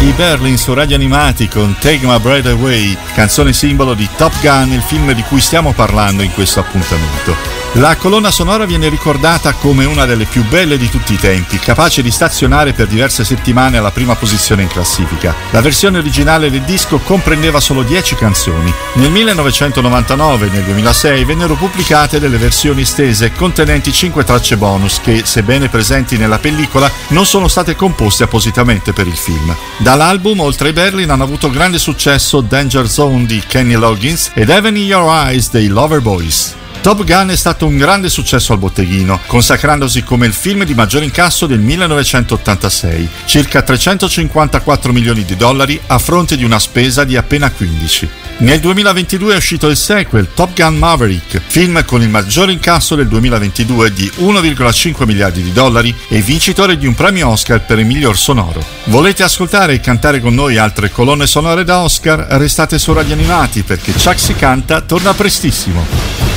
I Berlin su Radio Animati con Take My Breath Away, canzone simbolo di Top Gun, il film di cui stiamo parlando in questo appuntamento. La colonna sonora viene ricordata come una delle più belle di tutti i tempi, capace di stazionare per diverse settimane alla prima posizione in classifica. La versione originale del disco comprendeva solo 10 canzoni. Nel 1999 e nel 2006 vennero pubblicate delle versioni estese contenenti 5 tracce bonus che, sebbene presenti nella pellicola, non sono state composte appositamente per il film. Dall'album, oltre ai Berlin, hanno avuto grande successo Danger Zone di Kenny Loggins ed Heaven in Your Eyes dei Loverboys. Top Gun è stato un grande successo al botteghino, consacrandosi come il film di maggior incasso del 1986, circa 354 milioni di dollari a fronte di una spesa di appena 15. Nel 2022 è uscito il sequel, Top Gun Maverick, film con il maggior incasso del 2022 di 1,5 miliardi di dollari e vincitore di un premio Oscar per il miglior sonoro. Volete ascoltare e cantare con noi altre colonne sonore da Oscar? Restate su Radio Animati perché Chuck si canta torna prestissimo.